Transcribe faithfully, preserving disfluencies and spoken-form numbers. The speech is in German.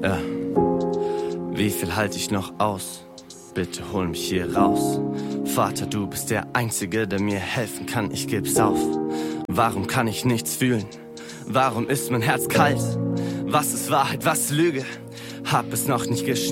Ja. Wie viel halte ich noch aus? Bitte hol mich hier raus. Vater, du bist der Einzige, der mir helfen kann, ich geb's auf. Warum kann ich nichts fühlen? Warum ist mein Herz kalt? Was ist Wahrheit, was ist Lüge? Hab es noch nicht geschnallt.